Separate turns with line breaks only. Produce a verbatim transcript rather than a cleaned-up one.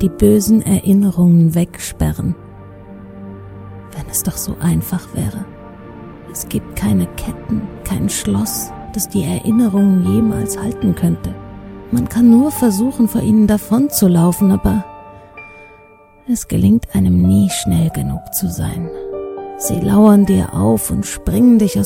die bösen Erinnerungen wegsperren. Wenn es doch so einfach wäre. Es gibt keine Ketten, kein Schloss, das die Erinnerungen jemals halten könnte. Man kann nur versuchen, vor ihnen davonzulaufen, aber es gelingt einem nie schnell genug zu sein. Sie lauern dir auf und springen dich aus